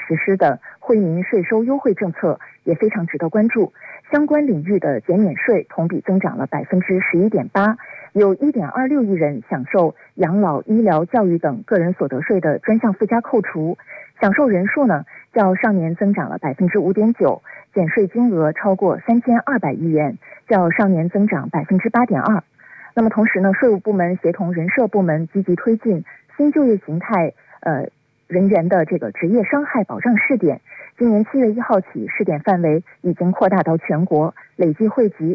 实施的惠民税收优惠政策也非常值得关注。相关领域的减免税同比增长了11.8%，有1.26亿人享受养老、医疗、教育等个人所得税的专项附加扣除，享受人数呢较上年增长了5.9%，减税金额超过3200亿元，较上年增长8.2%。那么同时呢，税务部门协同人社部门积极推进新就业形态人员的这个职业伤害保障试点。今年7月1号起，试点范围已经扩大到全国，累计惠及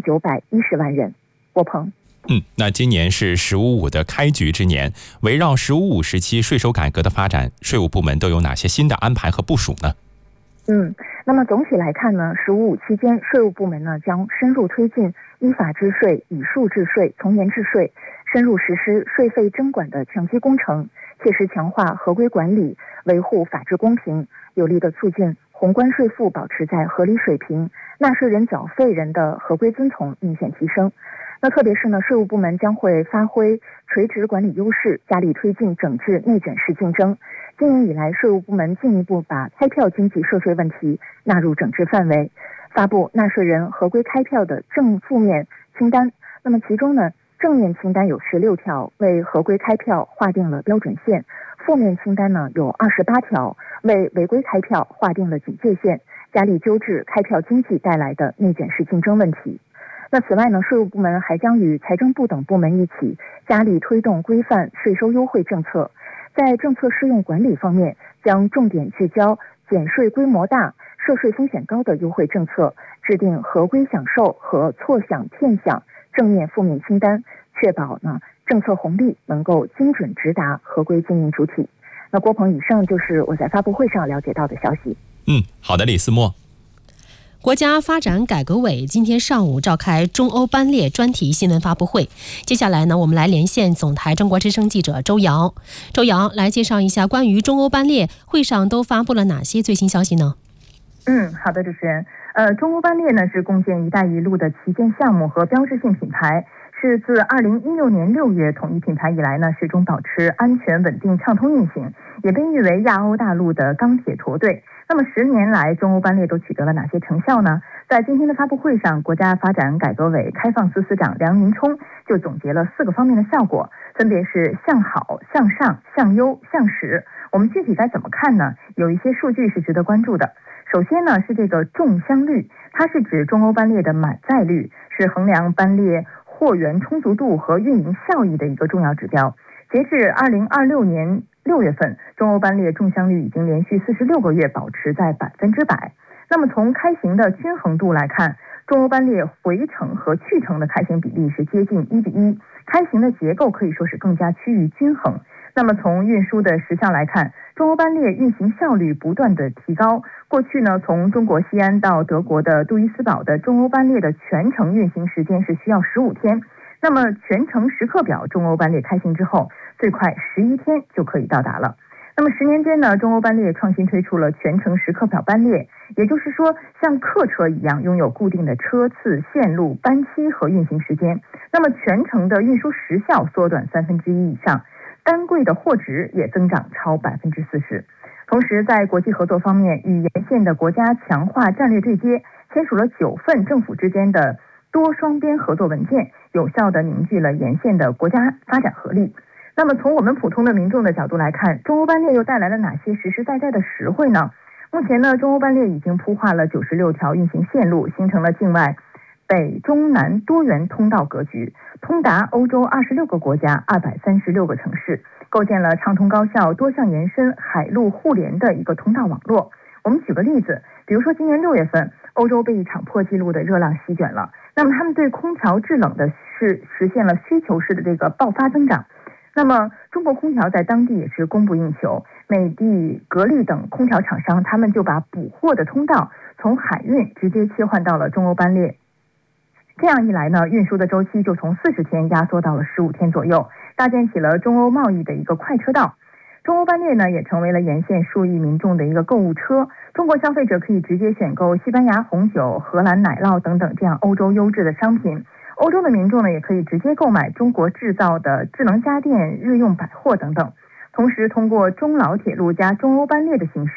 2910万人。郭鹏。 那今年是“十五五”的开局之年，围绕“十五五”时期税收改革的发展，税务部门都有哪些新的安排和部署呢？ 那么总体来看呢，“十五五”期间，税务部门呢将深入推进依法治税、以数治税、从严治税，深入实施税费征管的强基工程，切实强化合规管理，维护法治公平，有力地促进宏观税负保持在合理水平，纳税人缴费人的合规遵从明显提升。那特别是呢，税务部门将会发挥垂直管理优势，加力推进整治内卷式竞争。今年以来，税务部门进一步把开票经济涉税问题纳入整治范围，发布纳税人合规开票的正负面清单。那么其中呢，正面清单有16条，为合规开票划定了标准线；负面清单呢有28条，为违规开票划定了警戒线，加力纠治开票经济带来的内卷式竞争问题。那此外呢，税务部门还将与财政部等部门一起加力推动规范税收优惠政策，在政策适用管理方面，将重点聚焦减税规模大、涉税风险高的优惠政策，制定合规享受和错享骗享正面负面清单，确保呢政策红利能够精准直达合规经营主体。那郭鹏，以上就是我在发布会上了解到的消息。 好的，李思墨。 国家发展改革委今天上午召开中欧班列专题新闻发布会。接下来呢，我们来连线总台中国之声记者周瑶。周瑶来介绍一下关于中欧班列会上都发布了哪些最新消息呢？ 好的，主持人。中欧班列呢是共建“一带一路”的旗舰项目和标志性品牌，是自2016年6月统一品牌以来呢，始终保持安全、稳定、畅通运行，也被誉为亚欧大陆的钢铁驼队。那么10年来，中欧班列都取得了哪些成效呢？在今天的发布会上，国家发展改革委开放司司长梁明冲就总结了4个方面的效果，分别是向好、向上、向优、向实。我们具体该怎么看呢？有一些数据是值得关注的。首先呢，是这个中箱率，它是指中欧班列的满载率，是衡量班列货源充足度和运营效益的一个重要指标。截至2026年6月份，中欧班列中箱率已经连续46个月保持在100%。那么从开行的均衡度来看，中欧班列回程和去程的开行比例是接近1:1，开行的结构可以说是更加趋于均衡。那么从运输的时效来看，中欧班列运行效率不断的提高。过去呢，从中国西安到德国的杜伊斯堡的中欧班列的全程运行时间是需要15天。那么全程时刻表中欧班列开行之后，最快11天就可以到达了。那么10年间呢，中欧班列创新推出了全程时刻表班列，也就是说像客车一样拥有固定的车次、线路、班期和运行时间。那么全程的运输时效缩短1/3以上，单柜的货值也增长超40%。同时在国际合作方面，与沿线的国家强化战略对接，签署了9份政府之间的多双边合作文件，有效地凝聚了沿线的国家发展合力。那么从我们普通的民众的角度来看，中欧班列又带来了哪些实实在在的实惠呢？目前呢，中欧班列已经铺画了96条运行线路，形成了境外北中南多元通道格局，通达欧洲26个国家、236个城市，构建了畅通高效、多项延伸、海陆互联的一个通道网络。我们举个例子，比如说今年6月份，欧洲被一场破纪录的热浪席卷了，那么他们对空调制冷的是实现了需求式的这个爆发增长。那么中国空调在当地也是供不应求，美的、格力等空调厂商他们就把补货的通道从海运直接切换到了中欧班列。这样一来呢，运输的周期就从40天压缩到了15天左右，搭建起了中欧贸易的一个快车道。中欧班列呢，也成为了沿线数亿民众的一个购物车。中国消费者可以直接选购西班牙红酒、荷兰奶酪等等这样欧洲优质的商品。欧洲的民众呢，也可以直接购买中国制造的智能家电、日用百货等等。同时，通过中老铁路加中欧班列的形式，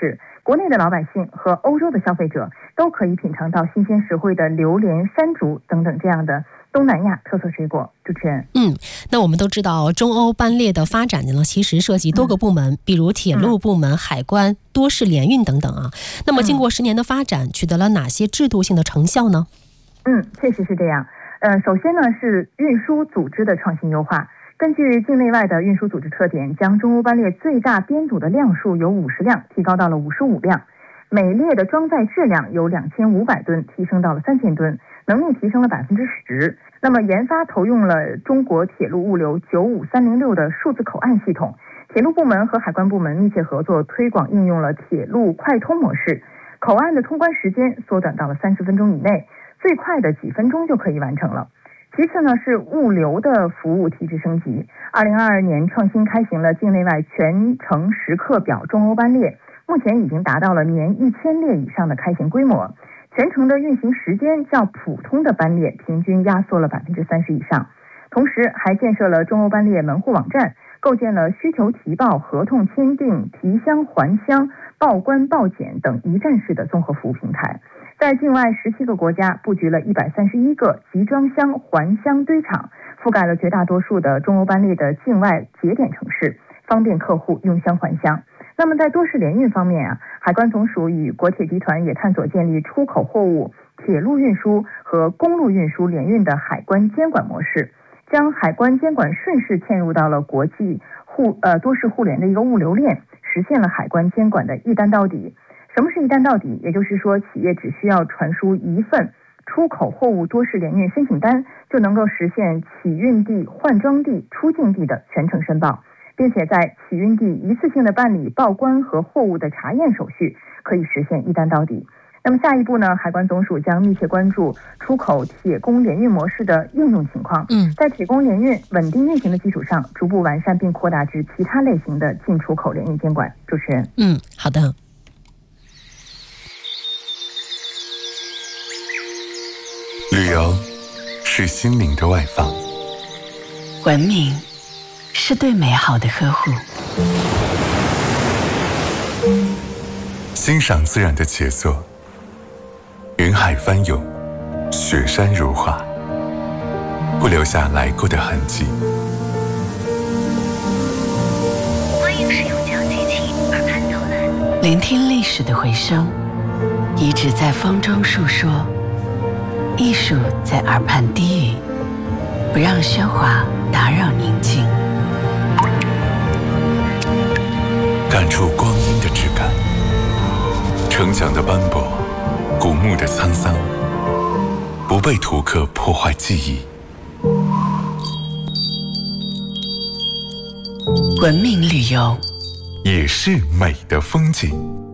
国内的老百姓和欧洲的消费者都可以品尝到新鲜实惠的榴莲、山竹等等这样的东南亚特色水果。主持人， 那我们都知道中欧班列的发展呢，其实涉及多个部门，比如铁路部门、海关、多式联运等等啊。那么经过10年的发展，取得了哪些制度性的成效呢？ 确实是这样。首先呢是运输组织的创新优化。根据境内外的运输组织特点，将中欧班列最大编组的辆数由50辆提高到了55辆，每列的装载质量由2500吨提升到了3000吨，能力提升了10%。那么研发投用了中国铁路物流95306的数字口岸系统，铁路部门和海关部门密切合作，推广应用了铁路快通模式，口岸的通关时间缩短到了30分钟以内，最快的几分钟就可以完成了。其次呢是物流的服务体制升级。2022年创新开行了境内外全程时刻表中欧班列，目前已经达到了年1000列以上的开行规模，全程的运行时间较普通的班列平均压缩了30%以上。同时还建设了中欧班列门户网站，构建了需求提报、合同签订、提箱还箱、报关报检等一站式的综合服务平台。在境外17个国家布局了131个集装箱还箱堆场，覆盖了绝大多数的中欧班列的境外节点城市，方便客户用箱还箱。那么在多式联运方面海关总署与国铁集团也探索建立出口货物、铁路运输和公路运输联运的海关监管模式，将海关监管顺势嵌入到了国际多式互联的一个物流链，实现了海关监管的一单到底。什么是一单到底？也就是说，企业只需要传输一份出口货物多式联运申请单，就能够实现起运地、换装地、出境地的全程申报，并且在起运地一次性的办理报关和货物的查验手续，可以实现一单到底。那么下一步呢，海关总署将密切关注出口铁公联运模式的应用情况，在铁公联运稳定运行的基础上，逐步完善并扩大至其他类型的进出口联运监管。主持人， 好的。 旅游是心灵的外放， 文明是对美好的呵护， 欣赏自然的杰作，云海翻涌，雪山如画，不留下来过的痕迹。 欢迎使用讲机器耳畔导览，聆听历史的回声，遗址在风中述说，艺术在耳畔低语，不让喧哗打扰宁静， 感触光阴的质感，城墙的斑驳，古墓的沧桑，不被图刻破坏记忆。 文明旅游也是美的风景。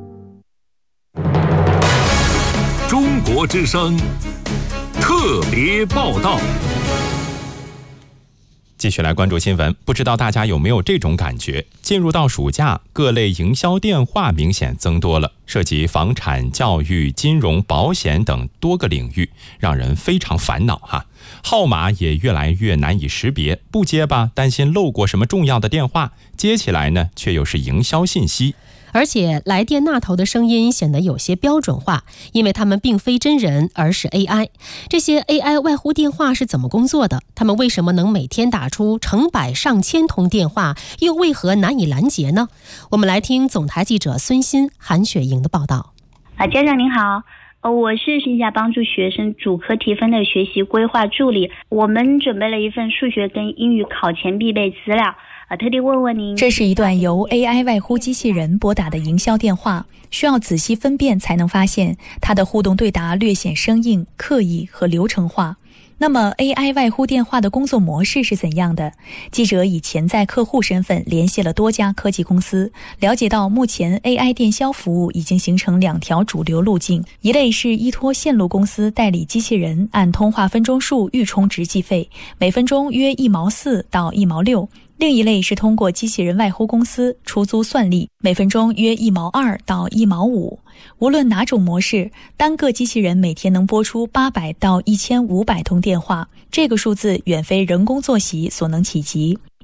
中国之声特别报道。 继续来关注新闻，不知道大家有没有这种感觉？进入到暑假，各类营销电话明显增多了，涉及房产、教育、金融、保险等多个领域，让人非常烦恼哈。号码也越来越难以识别，不接吧，担心漏过什么重要的电话；接起来呢，却又是营销信息。 而且来电那头的声音显得有些标准化，因为他们并非真人，而是 AI。 这些 AI 外呼电话是怎么工作的？他们为什么能每天打出成百上千通电话，又为何难以拦截呢？我们来听总台记者孙鑫、韩雪莹的报道。 家长您好，我是线下帮助学生主科提分的学习规划助理，我们准备了一份数学跟英语考前必备资料，特地问问您。 这是一段由 AI 外呼机器人拨打的营销电话，需要仔细分辨才能发现它的互动对答略显生硬、刻意和流程化。那么 AI 外呼电话的工作模式是怎样的？记者以潜在客户身份联系了多家科技公司，了解到目前 AI 电销服务已经形成2条主流路径，一类是依托线路公司代理机器人，按通话分钟数预充值计费，每分钟约1毛4到1毛6。另一类是通过机器人外呼公司出租算力，每分钟约1毛2到1毛5。无论哪种模式，单个机器人每天能拨出800到1500通电话，这个数字远非人工作息所能企及。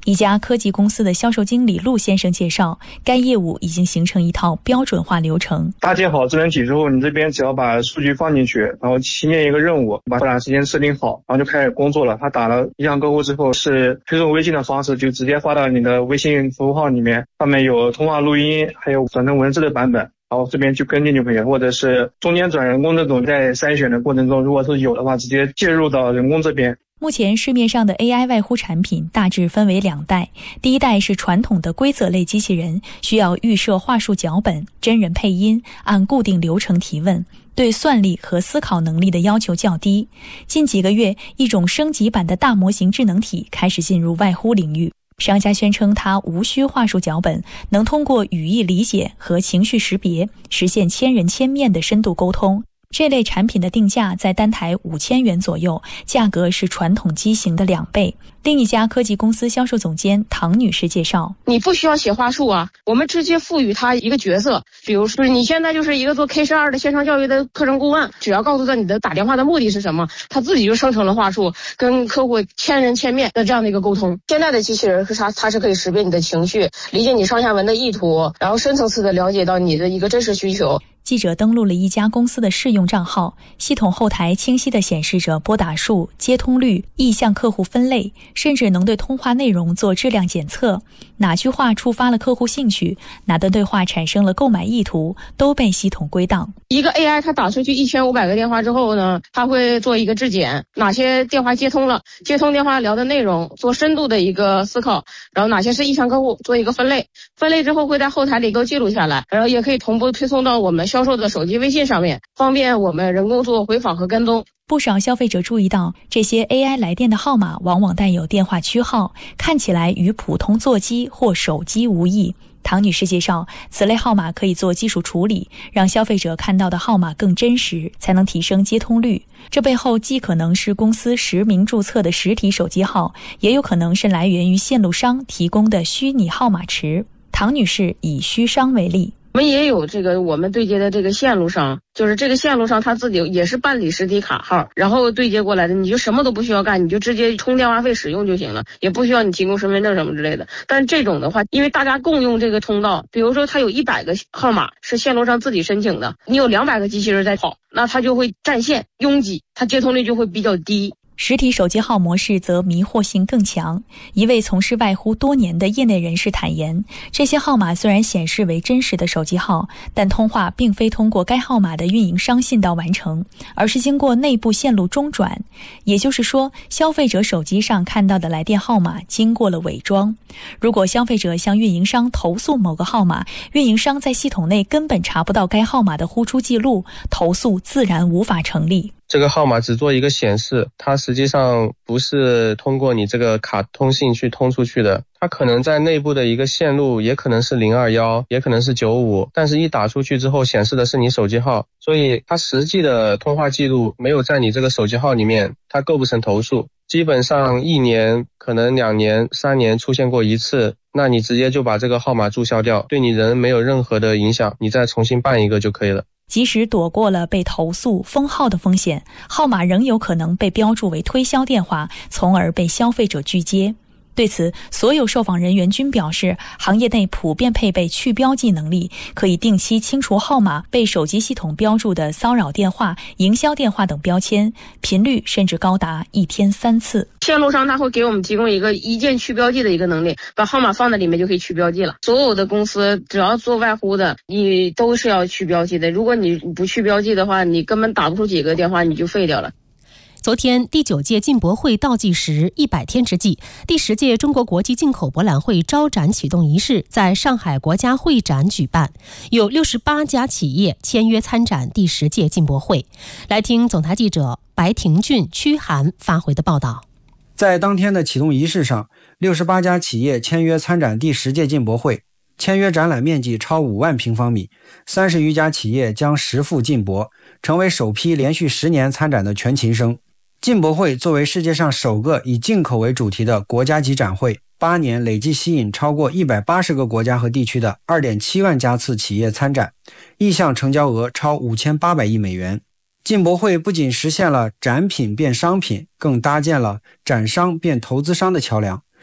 一家科技公司的销售经理陆先生介绍，该业务已经形成一套标准化流程。 搭建好智能体之后，你这边只要把数据放进去，然后期限一个任务，把时间设定好，然后就开始工作了。他打了意向客户之后，是推送微信的方式，就直接发到你的微信服务号里面，上面有通话录音，还有转成文字的版本。然后这边去跟进就可以了，或者是中间转人工这种，在筛选的过程中，如果是有的话，直接介入到人工这边。 目前市面上的 AI 外呼产品大致分为2代，第一代是传统的规则类机器人，需要预设话术脚本、真人配音，按固定流程提问，对算力和思考能力的要求较低。近几个月，一种升级版的大模型智能体开始进入外呼领域。商家宣称它无需话术脚本，能通过语义理解和情绪识别，实现千人千面的深度沟通。这类产品的定价在单台5000元左右，价格是传统机型的2倍。另一家科技公司销售总监唐女士介绍， 你不需要写话术啊，我们直接赋予他一个角色，比如说你现在就是一个做 K12 的线上教育的课程顾问，只要告诉他你的打电话的目的是什么，他自己就生成了话术，跟客户千人千面的这样的一个沟通。现在的机器人它是可以识别你的情绪，理解你上下文的意图，然后深层次的了解到你的一个真实需求。 记者登录了一家公司的试用账号，系统后台清晰地显示着拨打数、接通率、意向客户分类，甚至能对通话内容做质量检测，哪句话触发了客户兴趣，哪段对话产生了购买意图，都被系统归档。 一个 AI 它打出去1500个电话之后呢，它会做一个质检，哪些电话接通了，接通电话聊的内容做深度的一个思考，然后哪些是意向客户做一个分类，分类之后会在后台里都记录下来，然后也可以同步推送到我们销售的手机微信上面，方便我们人工做回访和跟踪。 不少消费者注意到，这些 AI 来电的号码往往带有电话区号，看起来与普通座机或手机无异。唐女士介绍，此类号码可以做技术处理，让消费者看到的号码更真实，才能提升接通率。这背后既可能是公司实名注册的实体手机号，也有可能是来源于线路商提供的虚拟号码池。唐女士以虚商为例， 我们也有我们对接的这个线路商，就是这个线路商他自己也是办理实体卡号，然后对接过来的，你就什么都不需要干，你就直接充电话费使用就行了，也不需要你提供身份证什么之类的。但是这种的话，因为大家共用这个通道，比如说他有100个号码是线路商自己申请的，你有200个机器人在跑，那他就会占线拥挤，他接通率就会比较低。 实体手机号模式则迷惑性更强。一位从事外呼多年的业内人士坦言，这些号码虽然显示为真实的手机号，但通话并非通过该号码的运营商信道完成，而是经过内部线路中转。也就是说，消费者手机上看到的来电号码经过了伪装。如果消费者向运营商投诉某个号码，运营商在系统内根本查不到该号码的呼出记录，投诉自然无法成立。 这个号码只做一个显示，它实际上不是通过你这个卡通信去通出去的，它可能在内部的一个线路，也可能是021，也可能是95，但是一打出去之后显示的是你手机号，所以它实际的通话记录没有在你这个手机号里面，它构不成投诉。基本上1年可能2年3年出现过一次，那你直接就把这个号码注销掉，对你人没有任何的影响，你再重新办一个就可以了。 即使躲过了被投诉封号的风险，号码仍有可能被标注为推销电话，从而被消费者拒接。对此，所有受访人员均表示，行业内普遍配备去标记能力，可以定期清除号码被手机系统标注的骚扰电话、营销电话等标签，频率甚至高达1天3次。 线路商他会给我们提供一键去标记的一个能力，把号码放在里面就可以去标记了。所有的公司只要做外呼的，你都是要去标记的。如果你不去标记的话，你根本打不出几个电话，你就废掉了。 昨天，第9届进博会倒计时100天之际，第10届中国国际进口博览会招展启动仪式在上海国家会展举办，有68家企业签约参展第10届进博会。来听总台记者白廷俊、屈涵发回的报道。 在当天的启动仪式上，68家企业签约参展第10届进博会，签约展览面积超5万平方米，30余家企业将实赴进博，成为首批连续10年参展的全勤生。进博会作为世界上首个以进口为主题的国家级展会，8年累计吸引超过180个国家和地区的 2.7 万家次企业参展，意向成交额超5800亿美元。进博会不仅实现了展品变商品，更搭建了展商变投资商的桥梁，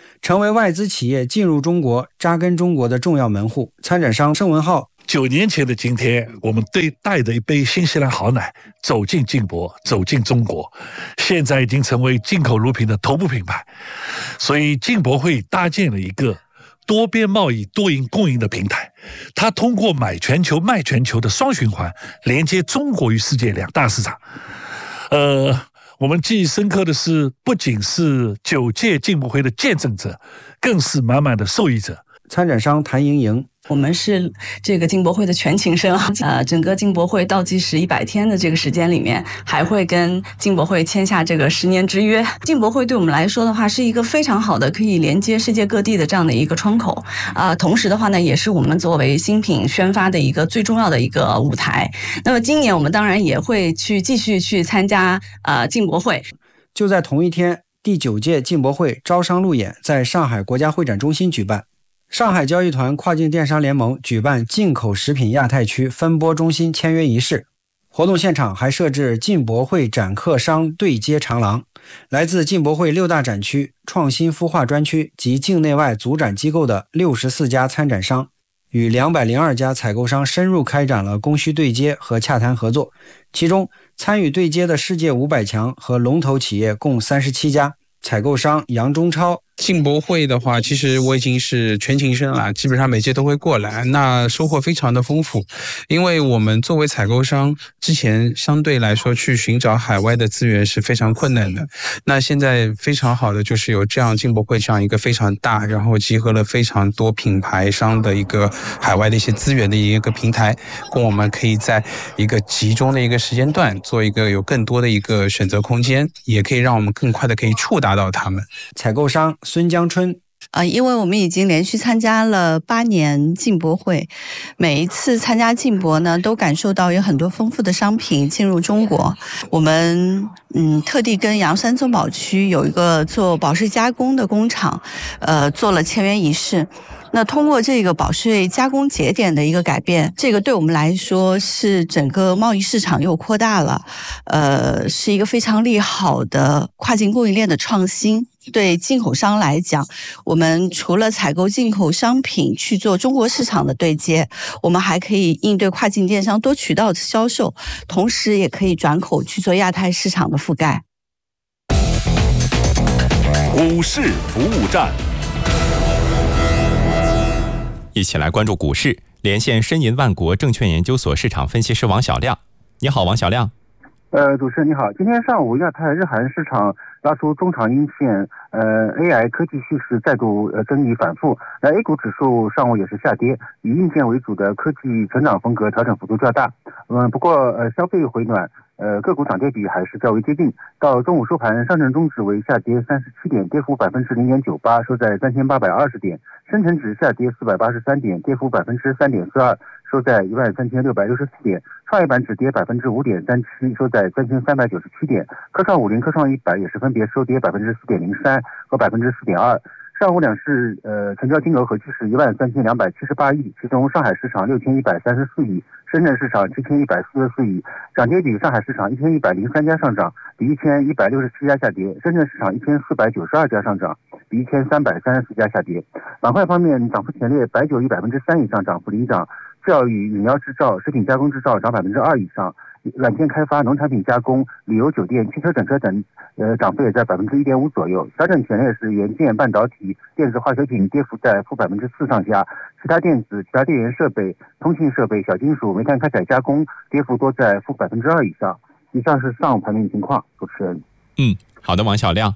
成为外资企业进入中国、扎根中国的重要门户。参展商盛文浩 ：9年前的今天，我们带着一杯新西兰好奶走进进博，走进中国，现在已经成为进口乳品的头部品牌。所以进博会搭建了一个多边贸易、多赢共赢的平台，它通过买全球、卖全球的双循环，连接中国与世界2大市场。我们记忆深刻的是，不仅是9届进博会的见证者，更是满满的受益者。 参展商谭莹莹： 我们是这个进博会的全勤生整个进博会倒计时100天的这个时间里面，还会跟进博会签下这个10年之约。进博会对我们来说的话，是一个非常好的可以连接世界各地的这样的一个窗口同时的话呢，也是我们作为新品宣发的一个最重要的一个舞台。那么今年我们当然也会继续去参加进博会。 就在同一天，第9届进博会招商路演在上海国家会展中心举办。上海交易团跨境电商联盟举办进口食品亚太区分拨中心签约仪式，活动现场还设置进博会展客商对接长廊，来自进博会6大展区、创新孵化专区及境内外组展机构的64家参展商，与202家采购商深入开展了供需对接和洽谈合作，其中参与对接的世界500强和龙头企业共37家。采购商杨中超： 进博会的话，其实我已经是全勤生了，基本上每届都会过来，那收获非常的丰富。因为我们作为采购商，之前相对来说去寻找海外的资源是非常困难的。那现在非常好的就是有这样进博会这样一个非常大，然后集合了非常多品牌商的一个海外的一些资源的一个平台，供我们可以在一个集中的一个时间段做一个有更多的一个选择空间，也可以让我们更快的可以触达到他们。 采购商孙江春： 因为我们已经连续参加了8年进博会，每一次参加进博呢，都感受到有很多丰富的商品进入中国。我们特地跟洋山中保区有一个做保税加工的工厂，做了签约仪式。那通过这个保税加工节点的一个改变，这个对我们来说是整个贸易市场又扩大了，是一个非常利好的跨境供应链的创新。对进口商来讲，我们除了采购进口商品去做中国市场的对接，我们还可以应对跨境电商多渠道的销售，同时也可以转口去做亚太市场的覆盖。 股市服务站， 一起来关注股市，连线申银万国证券研究所市场分析师王小亮。你好，王小亮。 主持人你好，今天上午亚太日韩市场拉出中长阴线，AI 科技叙事再度争议反复。A 股指数上午也是下跌，以硬件为主的科技成长风格调整幅度较大。不过消费回暖，个股涨跌比还是较为接近。到中午收盘，上证综指为下跌37点，跌幅0.98%，收在3820点；深成指下跌483点，跌幅3.42%，收在13664点；创业板指跌5.37%，收在3397点；科创50、科创100也是分别收跌4.03%和4.2%。上午两市成交金额合计是13278亿，其中上海市场6134亿，深圳市场7144亿。涨跌比，上海市场1103家上涨，比1167家下跌；深圳市场1492家上涨，比1334家下跌。板块方面，涨幅前列，白酒以3%以上涨幅领涨，教育、饮料制造、食品加工制造涨2%以上。软件开发、农产品加工、旅游酒店、汽车整车等涨幅也在1.5%左右。调整前列是元件、半导体、电子化学品，跌幅在-4%上下；其他电子、其他电源设备、通信设备、小金属、煤炭开采加工，跌幅多在-2%以上。以上是上午盘面情况。主持人。 好的，王小亮。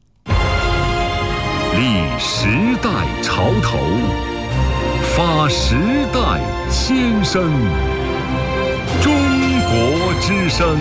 立时代潮头，发时代先声。中国之声。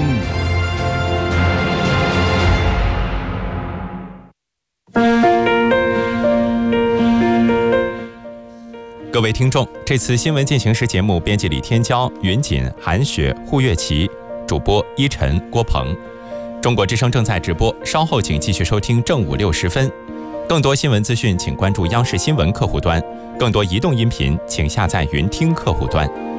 各位听众，这次新闻进行时节目编辑李天骄、云锦、韩雪、胡月琪，主播依晨、郭鹏。中国之声正在直播，稍后请继续收听正午6时分。更多新闻资讯，请关注央视新闻客户端；更多移动音频，请下载云听客户端。